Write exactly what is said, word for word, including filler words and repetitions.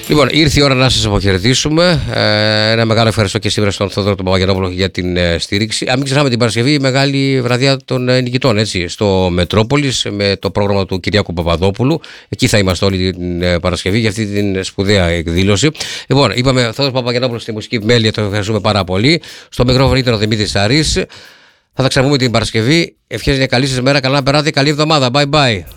Λοιπόν, ήρθε η ώρα να σας αποχαιρετήσουμε. Ε, ένα μεγάλο ευχαριστώ και σήμερα στον Θόδωρο τον Παπαγενόπουλο για την ε, στήριξη. Α, μην ξεχνάμε την Παρασκευή, η μεγάλη βραδιά των ε, νικητών, έτσι, στο Μετρόπολης με το πρόγραμμα του Κυριάκου Παπαδόπουλου. Εκεί θα είμαστε όλη την ε, Παρασκευή για αυτή την σπουδαία εκδήλωση. Λοιπόν, είπαμε Θόδωρος Παπαγενόπουλος στη μουσική επιμέλεια, το ευχαριστούμε πάρα πολύ. Στο μικρόφωνο ήταν ο Δημήτρης Σαρής. Θα τα ξαναπούμε την Παρασκευή. Ευχές για καλή σας μέρα, καλά να περάτε, καλή εβδομάδα. Bye bye.